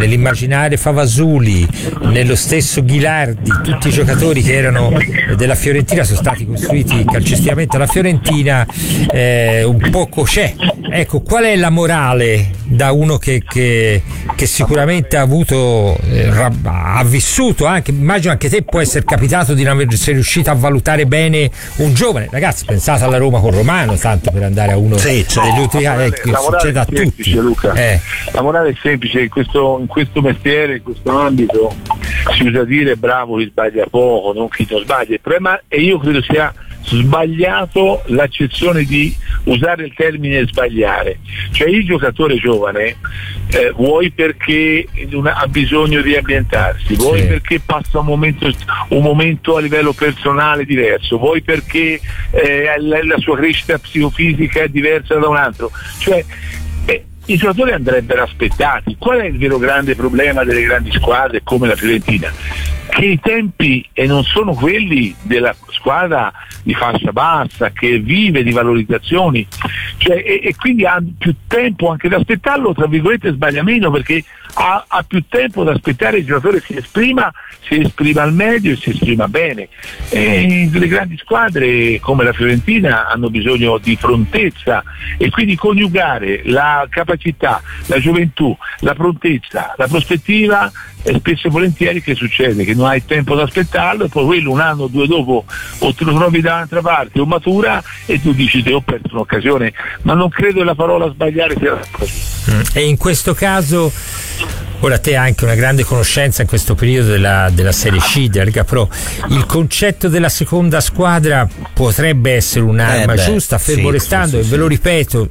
nell'immaginare Favasuli, nello stesso Ghilardi, tutti i giocatori che erano della Fiorentina sono stati costruiti calcisticamente alla Fiorentina, un poco c'è. Ecco, qual è la morale da uno che sicuramente ha vissuto, anche immagino anche te può essere capitato di non essere riuscito a valutare bene un giovane, ragazzi, pensate alla Roma con Romano, tanto per andare a uno degli ultimi anni, succede a tutti. Luca. La morale è semplice, in questo mestiere, in questo ambito si usa dire bravo chi sbaglia poco, non chi non sbaglia. Il problema, e io credo sia sbagliato l'accezione di usare il termine sbagliare, cioè il giocatore giovane vuoi perché ha bisogno di ambientarsi, vuoi perché passa un momento a livello personale diverso, vuoi perché la sua crescita psicofisica è diversa da un altro, cioè i giocatori andrebbero aspettati. Qual è il vero grande problema delle grandi squadre come la Fiorentina? Che i tempi non sono quelli della squadra di fascia bassa che vive di valorizzazioni, cioè, e quindi ha più tempo anche da aspettarlo, tra virgolette sbaglia meno, perché ha più tempo da aspettare il giocatore si esprima al meglio e si esprima bene. Le grandi squadre come la Fiorentina hanno bisogno di prontezza, e quindi coniugare la capacità, la gioventù, la prontezza, la prospettiva, spesso e volentieri che succede? Che non hai tempo da aspettarlo, e poi quello un anno o due dopo o te lo trovi da un'altra parte o matura e tu dici te ho perso un'occasione, ma non credo che la parola sbagliare sia così. E in questo caso, ora te hai anche una grande conoscenza in questo periodo della Serie C, Lega Pro, il concetto della seconda squadra potrebbe essere un'arma giusta, fermo restando, e ve lo ripeto,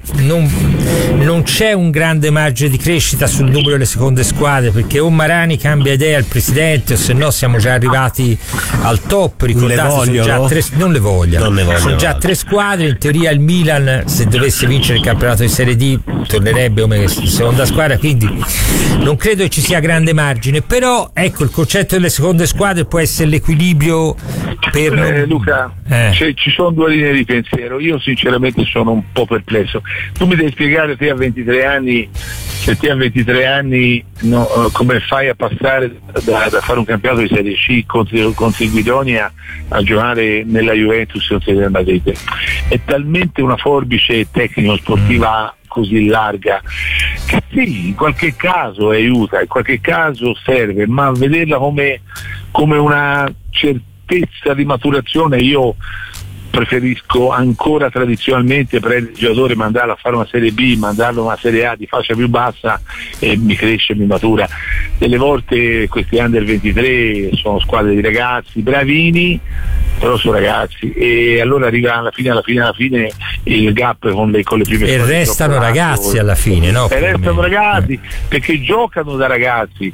non c'è un grande margine di crescita sul numero delle seconde squadre, perché o Marani cambia idea al presidente, o se no siamo già arrivati al top. Ricordate, non le vogliono. Sono già 3 squadre, in teoria il Milan, se dovesse vincere il campionato di Serie D, tornerebbe come seconda squadra, quindi non credo che ci sia grande margine, però ecco, il concetto delle seconde squadre può essere l'equilibrio per Luca, ci sono 2 linee di pensiero. Io sinceramente sono un po' perplesso. Tu mi devi spiegare, te a 23 anni, se te a 23 anni come fai a passare da fare un campionato di Serie C con Guidonia a giocare nella Juventus o Real Madrid? È talmente una forbice tecnico-sportiva così larga che sì, in qualche caso aiuta, in qualche caso serve, ma vederla come una certezza di maturazione, io preferisco ancora tradizionalmente prendere il giocatore, mandarlo a fare una Serie B, mandarlo a una Serie A di fascia più bassa e mi cresce, mi matura. Delle volte questi under 23 sono squadre di ragazzi bravini, però sono ragazzi, e allora arriva alla fine il gap con le prime e restano ragazzi alla fine, no? E restano ragazzi perché giocano da ragazzi,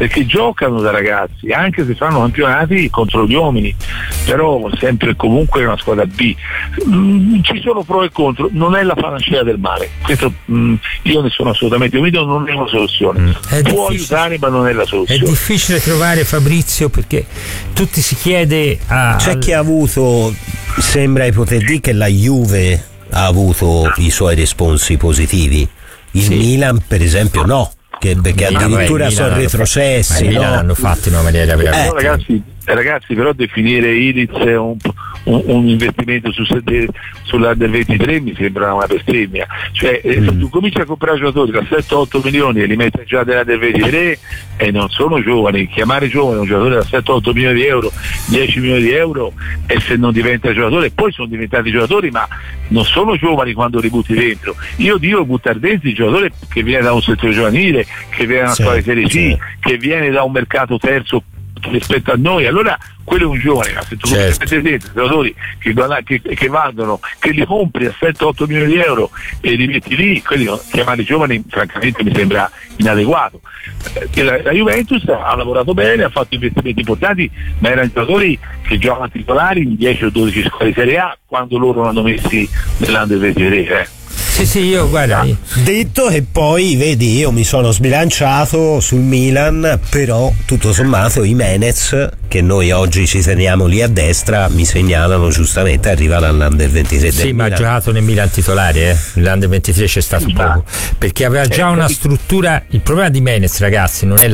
anche se fanno campionati contro gli uomini, però sempre comunque è una squadra B. Ci sono pro e contro, non è la panacea del male, questo io ne sono assolutamente convinto, non è una soluzione, può aiutare ma non è la soluzione. È difficile trovare, Fabrizio, perché tutti si chiede c'è chi ha avuto, sembra ipotetico che la Juve ha avuto i suoi responsi positivi, il Milan per esempio no, perché addirittura sono retrocessi. Il Milan hanno fatto in una maniera veramente ragazzi, però definire Ilic un investimento sulla del 23 mi sembra una bestemmia, cioè tu cominci a comprare giocatori da 7-8 milioni e li metti già della del 23 e non sono giovani. Chiamare giovane un giocatore da 7-8 milioni di euro, 10 milioni di euro, e se non diventa giocatore, poi sono diventati giocatori ma non sono giovani quando li butti dentro. Io dico buttare dentro il giocatore che viene da un settore giovanile, che viene da una squadra di Serie C, che viene da un mercato terzo rispetto a noi, allora quello è un giovane. Ma se tu metti dentro giocatori che vanno, che li compri a 7-8 milioni di euro e li metti lì, quelli chiamare giovani francamente mi sembra inadeguato. La Juventus ha lavorato bene, ha fatto investimenti importanti, ma erano giocatori che giocano titolari in 10 o 12 squadre di Serie A quando loro l'hanno messi nell'Under 23. Sì, io guarda. Detto che poi, vedi, io mi sono sbilanciato sul Milan, però tutto sommato i Menez, che noi oggi ci teniamo lì a destra, mi segnalano giustamente arrivano all'Under 23. Sì, ma ha giocato nel Milan titolare, l'Under 23 c'è stato poco, perché aveva già una struttura. Il problema di Menez, ragazzi, non è